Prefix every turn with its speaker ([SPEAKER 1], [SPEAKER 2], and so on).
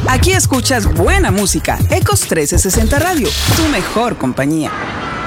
[SPEAKER 1] Aquí escuchas buena música. Ecos 1360 Radio, tu mejor compañía.